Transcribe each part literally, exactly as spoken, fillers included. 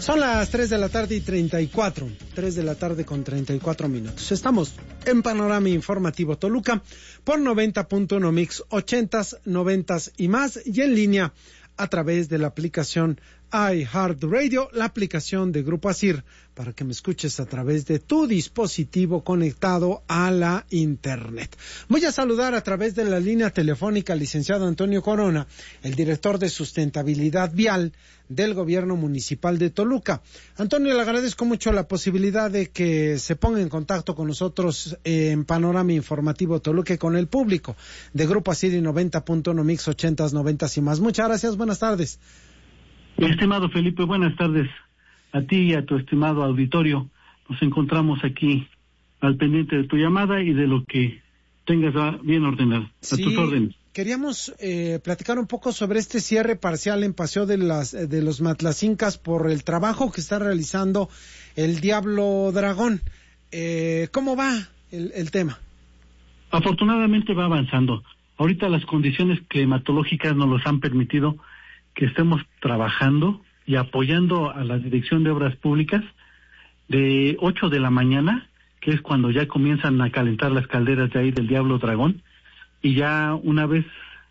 Son las tres de la tarde y treinta y cuatro, tres de la tarde con treinta y cuatro minutos. Estamos en Panorama Informativo Toluca por noventa punto uno Mix, ochentas, noventas y más, y en línea a través de la aplicación iHeartRadio, la aplicación de Grupo Asir, para que me escuches a través de tu dispositivo conectado a la internet. Voy a saludar a través de la línea telefónica al licenciado Antonio Corona, el director de Sustentabilidad Vial del Gobierno Municipal de Toluca. Antonio, le agradezco mucho la posibilidad de que se ponga en contacto con nosotros en Panorama Informativo Toluca y con el público de Grupo Asir y noventa punto uno Mix, ochentas, noventas y más. Muchas gracias, buenas tardes. Mi estimado Felipe, buenas tardes a ti y a tu estimado auditorio. Nos encontramos aquí al pendiente de tu llamada y de lo que tengas bien ordenado. Sí, a tus órdenes. Queríamos eh, platicar un poco sobre este cierre parcial en Paseo de las de los Matlacincas por el trabajo que está realizando el Diablo Dragón. Eh, ¿Cómo va el, el tema? Afortunadamente va avanzando. Ahorita las condiciones climatológicas nos los han permitido que estemos trabajando y apoyando a la Dirección de Obras Públicas de ocho de la mañana, que es cuando ya comienzan a calentar las calderas de ahí del Diablo Dragón, y ya una vez,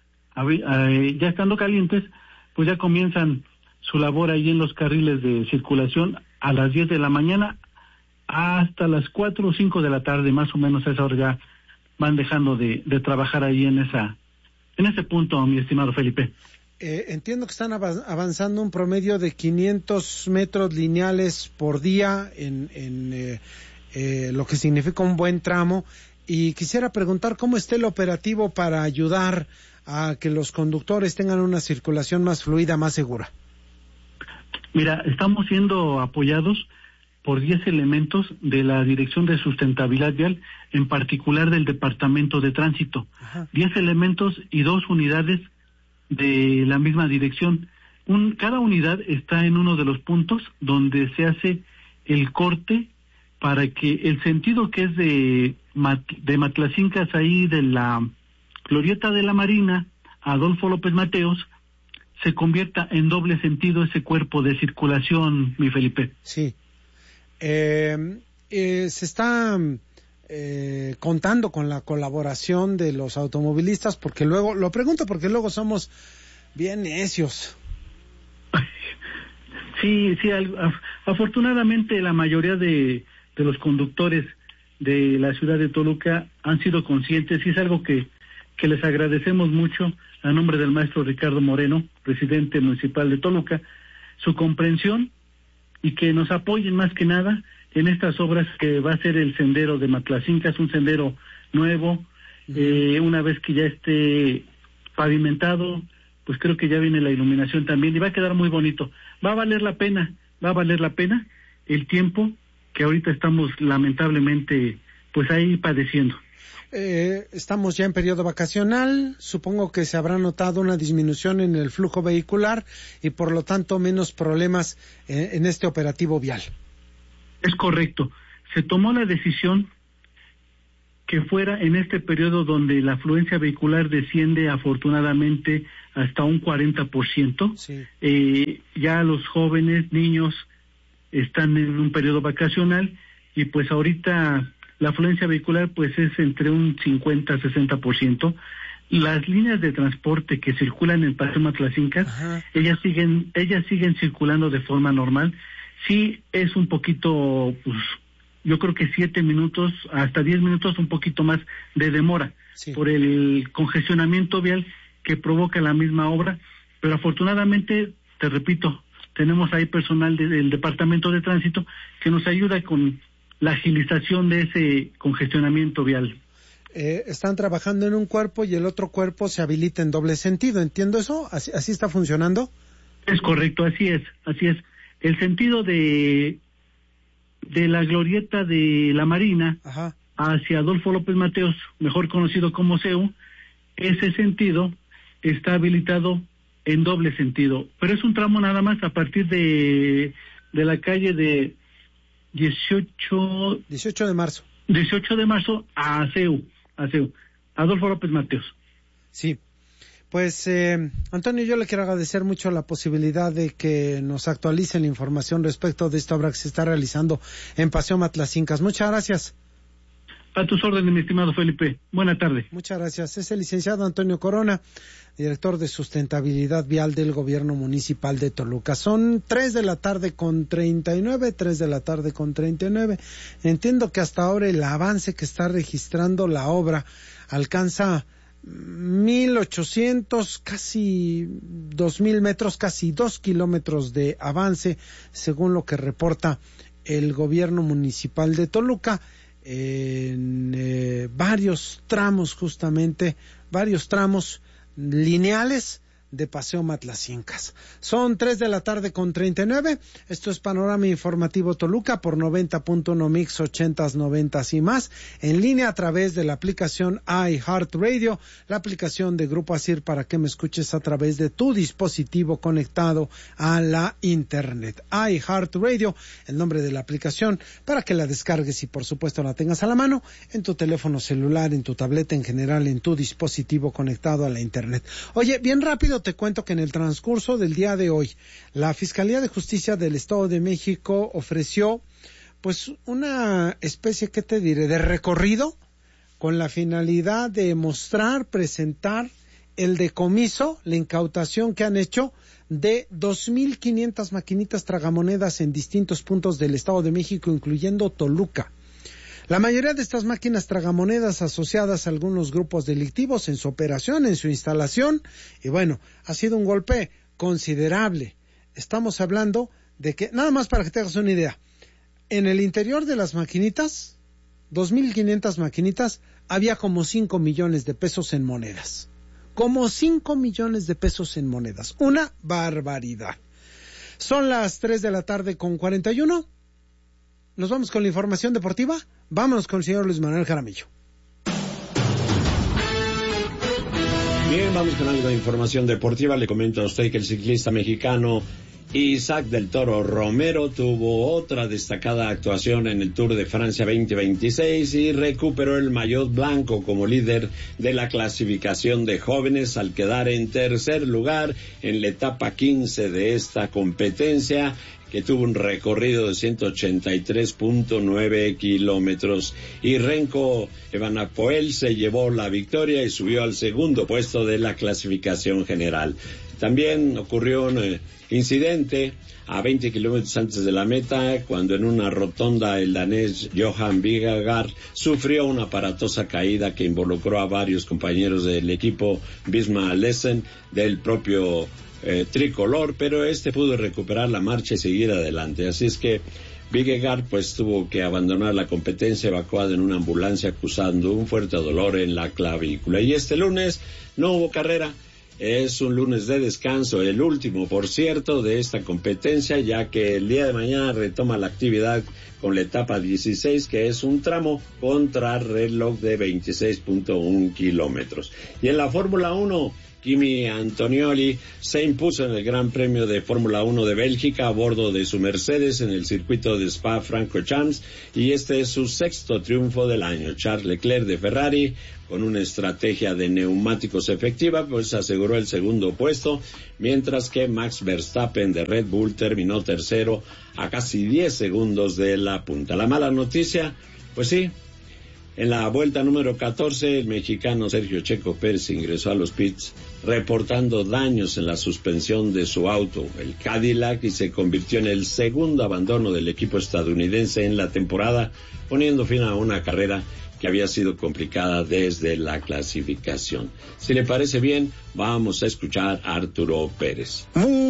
ya estando calientes, pues ya comienzan su labor ahí en los carriles de circulación a las diez de la mañana hasta las cuatro o cinco de la tarde, más o menos a esa hora ya van dejando de, de trabajar ahí en esa, en ese punto, mi estimado Felipe. Eh, entiendo que están avanzando un promedio de quinientos metros lineales por día en, en eh, eh, lo que significa un buen tramo, y quisiera preguntar cómo está el operativo para ayudar a que los conductores tengan una circulación más fluida, más segura. Mira, estamos siendo apoyados por diez elementos de la Dirección de Sustentabilidad Vial, en particular del Departamento de Tránsito. diez elementos y dos unidades de la misma dirección. Un, cada unidad está en uno de los puntos donde se hace el corte para que el sentido que es de, de Matlacincas, ahí de la Glorieta de la Marina, Adolfo López Mateos, se convierta en doble sentido ese cuerpo de circulación, mi Felipe. Sí. Eh, eh, se está Eh, contando con la colaboración de los automovilistas, porque luego, lo pregunto porque luego somos bien necios. Sí, sí, afortunadamente la mayoría de, de los conductores de la ciudad de Toluca han sido conscientes, y es algo que, que les agradecemos mucho a nombre del maestro Ricardo Moreno, presidente municipal de Toluca, su comprensión y que nos apoyen más que nada en estas obras que va a ser el sendero de Matlacincas, un sendero nuevo. Uh-huh. eh, una vez que ya esté pavimentado, pues creo que ya viene la iluminación también y va a quedar muy bonito. Va a valer la pena, va a valer la pena el tiempo que ahorita estamos lamentablemente pues ahí padeciendo. Eh, estamos ya en periodo vacacional, supongo que se habrá notado una disminución en el flujo vehicular y por lo tanto menos problemas eh, en este operativo vial. Es correcto. Se tomó la decisión que fuera en este periodo donde la afluencia vehicular desciende afortunadamente hasta un cuarenta por ciento. Sí. Eh, ya los jóvenes, niños, están en un periodo vacacional y pues ahorita la afluencia vehicular pues es entre un cincuenta a sesenta por ciento. Las líneas de transporte que circulan en Paseo Matlacincas, Ajá. ellas siguen, ellas siguen circulando de forma normal. Sí es un poquito, pues, yo creo que siete minutos, hasta diez minutos, un poquito más de demora, sí, por el congestionamiento vial que provoca la misma obra, pero afortunadamente, te repito, tenemos ahí personal de, del Departamento de Tránsito que nos ayuda con la agilización de ese congestionamiento vial. Eh, están trabajando en un cuerpo y el otro cuerpo se habilita en doble sentido, ¿entiendo eso? ¿Así, así está funcionando? Es correcto, así es, así es. El sentido de de la Glorieta de la Marina, Ajá. hacia Adolfo López Mateos, mejor conocido como C E U, ese sentido está habilitado en doble sentido, pero es un tramo nada más a partir de de la calle de dieciocho de marzo dieciocho de marzo a C E U, a C E U, Adolfo López Mateos. Sí. Pues, eh, Antonio, yo le quiero agradecer mucho la posibilidad de que nos actualicen la información respecto de esta obra que se está realizando en Paseo Matlacincas. Muchas gracias. A tus órdenes, mi estimado Felipe. Buena tarde. Muchas gracias. Es el licenciado Antonio Corona, director de Sustentabilidad Vial del Gobierno Municipal de Toluca. Son tres de la tarde con treinta y nueve, tres de la tarde con treinta y nueve. Entiendo que hasta ahora el avance que está registrando la obra alcanza mil ochocientos, casi dos mil metros, casi dos kilómetros de avance, según lo que reporta el Gobierno Municipal de Toluca, en eh, varios tramos, justamente, varios tramos lineales de Paseo Matlacincas. Son tres de la tarde con treinta y nueve. Esto es Panorama Informativo Toluca por noventa punto uno Mix ochentas, noventas y más, en línea a través de la aplicación iHeartRadio, la aplicación de Grupo Asir para que me escuches a través de tu dispositivo conectado a la internet. iHeartRadio, el nombre de la aplicación, para que la descargues y por supuesto la tengas a la mano en tu teléfono celular, en tu tableta, en general en tu dispositivo conectado a la internet. Oye, bien rápido te cuento que en el transcurso del día de hoy, la Fiscalía de Justicia del Estado de México ofreció, pues, una especie, ¿qué te diré?, de recorrido con la finalidad de mostrar, presentar el decomiso, la incautación que han hecho de dos mil quinientas maquinitas tragamonedas en distintos puntos del Estado de México, incluyendo Toluca. La mayoría de estas máquinas tragamonedas asociadas a algunos grupos delictivos en su operación, en su instalación, y bueno, ha sido un golpe considerable. Estamos hablando de que, nada más para que te hagas una idea, en el interior de las maquinitas, dos mil quinientas maquinitas, había como cinco millones de pesos en monedas. Como cinco millones de pesos en monedas. Una barbaridad. Son las tres de la tarde con cuarenta y uno. Nos vamos con la información deportiva. Vámonos con el señor Luis Manuel Jaramillo. Bien, vamos con algo de información deportiva. Le comento a usted que el ciclista mexicano Isaac del Toro Romero tuvo otra destacada actuación en el Tour de Francia veinte veintiséis y recuperó el maillot blanco como líder de la clasificación de jóvenes al quedar en tercer lugar en la etapa quince de esta competencia, que tuvo un recorrido de ciento ochenta y tres punto nueve kilómetros. Y Renko Evenepoel se llevó la victoria y subió al segundo puesto de la clasificación general. También ocurrió un eh, incidente a veinte kilómetros antes de la meta, cuando en una rotonda el danés Johan Vingegaard sufrió una aparatosa caída que involucró a varios compañeros del equipo Visma Lessen del propio Eh, tricolor, pero este pudo recuperar la marcha y seguir adelante. Así es que Vingegaard pues tuvo que abandonar la competencia evacuado en una ambulancia acusando un fuerte dolor en la clavícula. Y este lunes no hubo carrera. Es un lunes de descanso, el último, por cierto, de esta competencia, ya que el día de mañana retoma la actividad con la etapa dieciséis, que es un tramo contra reloj de veintiséis punto uno kilómetros. Y en la Fórmula uno, Kimi Antonioli se impuso en el Gran Premio de Fórmula uno de Bélgica a bordo de su Mercedes en el circuito de Spa-Francorchamps, y este es su sexto triunfo del año. Charles Leclerc de Ferrari, con una estrategia de neumáticos efectiva, pues aseguró el segundo puesto, mientras que Max Verstappen de Red Bull terminó tercero a casi diez segundos de la punta. La mala noticia, pues sí, en la vuelta número catorce, el mexicano Sergio Checo Pérez ingresó a los pits reportando daños en la suspensión de su auto, el Cadillac, y se convirtió en el segundo abandono del equipo estadounidense en la temporada, poniendo fin a una carrera que había sido complicada desde la clasificación. Si le parece bien, vamos a escuchar a Arturo Pérez.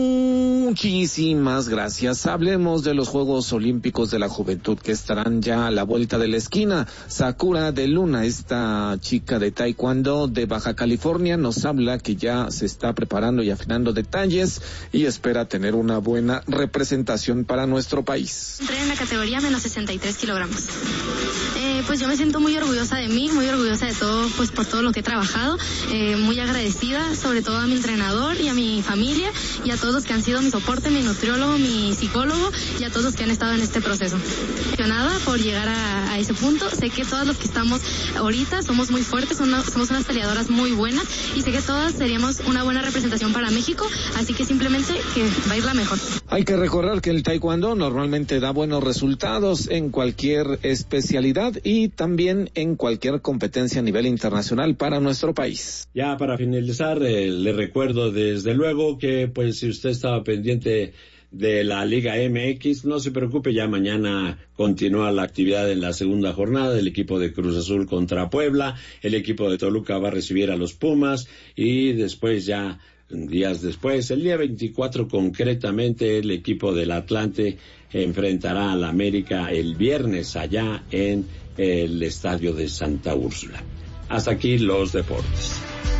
Muchísimas gracias. Hablemos de los Juegos Olímpicos de la Juventud, que estarán ya a la vuelta de la esquina. Sakura de Luna, esta chica de taekwondo de Baja California, nos habla que ya se está preparando y afinando detalles y espera tener una buena representación para nuestro país. Entré en la categoría menos sesenta y tres kilogramos. Eh, pues pues yo me siento muy orgullosa de mí, muy orgullosa de todo, pues por todo lo que he trabajado, eh, muy agradecida sobre todo a mi entrenador y a mi familia y a todos los que han sido mi soporte, mi nutriólogo, mi psicólogo y a todos los que han estado en este proceso. Emocionada por llegar a, a ese punto, sé que todos los que estamos ahorita somos muy fuertes, somos, somos unas peleadoras muy buenas y sé que todas seríamos una buena representación para México, así que simplemente que va a ir la mejor. Hay que recordar que el taekwondo normalmente da buenos resultados en cualquier especialidad y también en cualquier competencia a nivel internacional para nuestro país. Ya para finalizar, eh, le recuerdo desde luego que pues si usted estaba pendiente de la Liga M X, no se preocupe, ya mañana continúa la actividad en la segunda jornada del equipo de Cruz Azul contra Puebla, el equipo de Toluca va a recibir a los Pumas y después ya días después, el día veinticuatro concretamente, el equipo del Atlante enfrentará al América el viernes allá en el estadio de Santa Úrsula. Hasta aquí los deportes.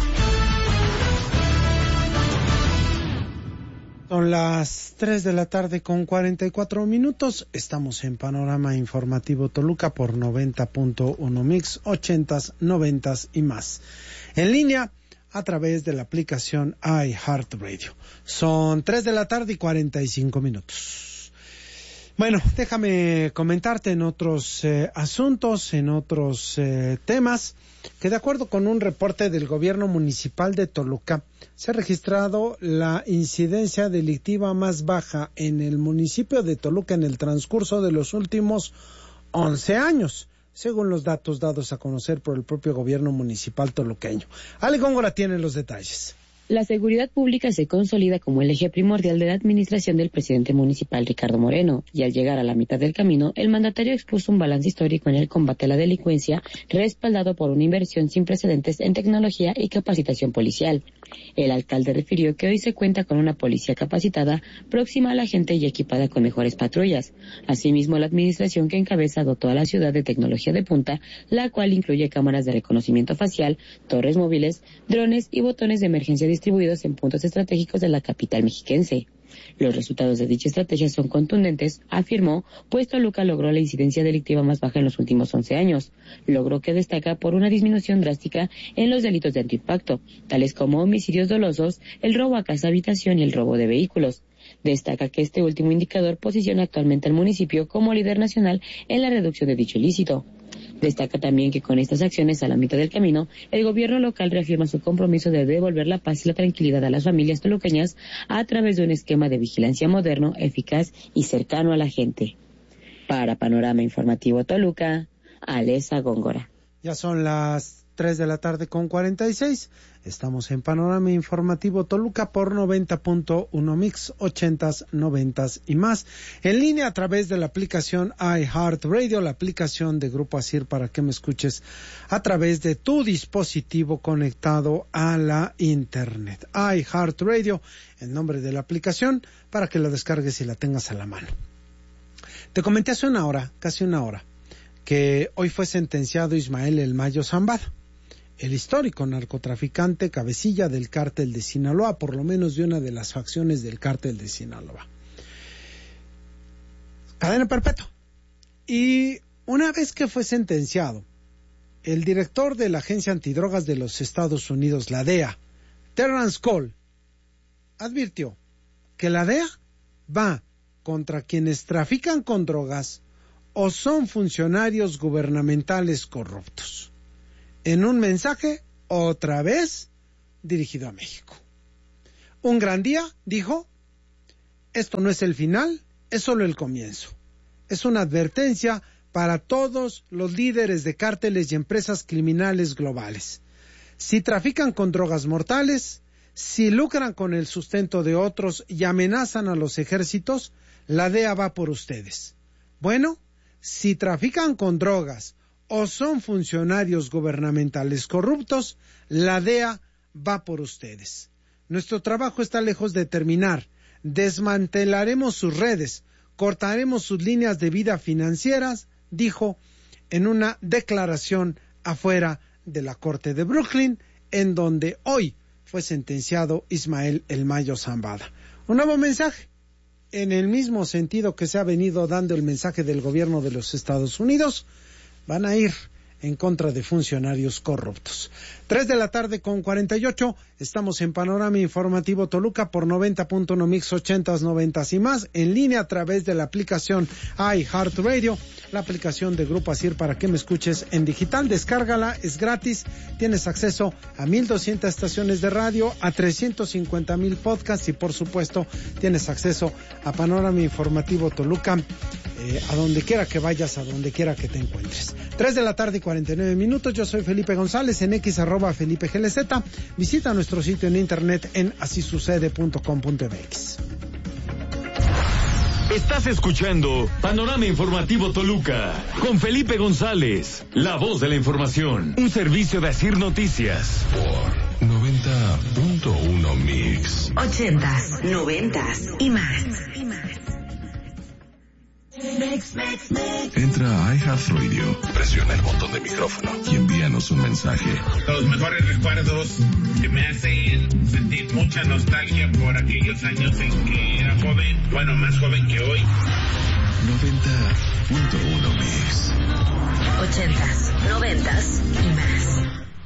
Son las tres de la tarde con cuarenta y cuatro minutos. Estamos en Panorama Informativo Toluca por noventa punto uno Mix, ochentas, noventas y más. En línea a través de la aplicación iHeartRadio. Son tres de la tarde y cuarenta y cinco minutos. Bueno, déjame comentarte en otros eh, asuntos, en otros eh, temas, que de acuerdo con un reporte del gobierno municipal de Toluca, se ha registrado la incidencia delictiva más baja en el municipio de Toluca en el transcurso de los últimos once años, según los datos dados a conocer por el propio gobierno municipal toluqueño. Ale Góngora tiene los detalles. La seguridad pública se consolida como el eje primordial de la administración del presidente municipal Ricardo Moreno, y al llegar a la mitad del camino, el mandatario expuso un balance histórico en el combate a la delincuencia, respaldado por una inversión sin precedentes en tecnología y capacitación policial. El alcalde refirió que hoy se cuenta con una policía capacitada, próxima a la gente y equipada con mejores patrullas. Asimismo, la administración que encabeza dotó a la ciudad de tecnología de punta, la cual incluye cámaras de reconocimiento facial, torres móviles, drones y botones de emergencia distribuidos en puntos estratégicos de la capital mexiquense. Los resultados de dicha estrategia son contundentes, afirmó, pues Toluca logró la incidencia delictiva más baja en los últimos once años, logro que destaca por una disminución drástica en los delitos de alto impacto, tales como homicidios dolosos, el robo a casa habitación y el robo de vehículos. Destaca que este último indicador posiciona actualmente al municipio como líder nacional en la reducción de dicho ilícito. Destaca también que con estas acciones a la mitad del camino, el gobierno local reafirma su compromiso de devolver la paz y la tranquilidad a las familias toluqueñas a través de un esquema de vigilancia moderno, eficaz y cercano a la gente. Para Panorama Informativo Toluca, Alesa Góngora. Ya son las tres de la tarde con cuarenta y seis. Estamos en Panorama Informativo Toluca por noventa punto uno Mix, ochentas, noventas y más. En línea a través de la aplicación iHeartRadio, la aplicación de Grupo Asir para que me escuches a través de tu dispositivo conectado a la Internet. iHeartRadio, el nombre de la aplicación, para que la descargues y la tengas a la mano. Te comenté hace una hora, casi una hora, que hoy fue sentenciado Ismael El Mayo Zambada, el histórico narcotraficante cabecilla del cártel de Sinaloa, por lo menos de una de las facciones del cártel de Sinaloa. Cadena perpetua. Y una vez que fue sentenciado, el director de la Agencia Antidrogas de los Estados Unidos, la D E A, Terrence Cole, advirtió que la D E A va contra quienes trafican con drogas o son funcionarios gubernamentales corruptos, en un mensaje otra vez dirigido a México. Un gran día, dijo, esto no es el final, es solo el comienzo. Es una advertencia para todos los líderes de cárteles y empresas criminales globales. Si trafican con drogas mortales, si lucran con el sustento de otros y amenazan a los ejércitos, la D E A va por ustedes. Bueno, si trafican con drogas o son funcionarios gubernamentales corruptos, la D E A va por ustedes. Nuestro trabajo está lejos de terminar. Desmantelaremos sus redes, cortaremos sus líneas de vida financieras, dijo en una declaración afuera de la Corte de Brooklyn, en donde hoy fue sentenciado Ismael El Mayo Zambada. Un nuevo mensaje, en el mismo sentido que se ha venido dando el mensaje del gobierno de los Estados Unidos, van a ir en contra de funcionarios corruptos. Tres de la tarde con cuarenta y ocho, estamos en Panorama Informativo Toluca por noventa punto uno Mix ochentas, noventas y más, en línea a través de la aplicación iHeartRadio, la aplicación de Grupo Asir para que me escuches en digital. Descárgala, es gratis, tienes acceso a mil doscientas estaciones de radio, a trescientos cincuenta mil podcasts y por supuesto tienes acceso a Panorama Informativo Toluca, eh, a donde quiera que vayas, a donde quiera que te encuentres. Tres de la tarde y cuarenta y nueve minutos, yo soy Felipe González, en X arroba Felipe G L Z, visita nuestro sitio en internet en así sucede punto com punto m x. Estás escuchando Panorama Informativo Toluca con Felipe González, la voz de la información, un servicio de Asir Noticias por noventa punto uno Mix. Ochentas, noventas y más. Entra a iHeartRadio, presiona el botón de micrófono y envíanos un mensaje. Los mejores recuerdos que me hacen sentir mucha nostalgia por aquellos años en que era joven, bueno, más joven que hoy. noventa punto uno Mix. Ochentas, noventas y más.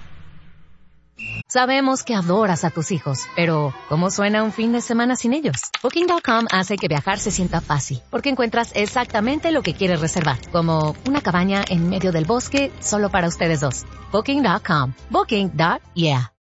Sabemos que adoras a tus hijos, pero ¿cómo suena un fin de semana sin ellos? Booking punto com hace que viajar se sienta fácil, porque encuentras exactamente lo que quieres reservar, como una cabaña en medio del bosque solo para ustedes dos. Booking punto com. Booking. Yeah.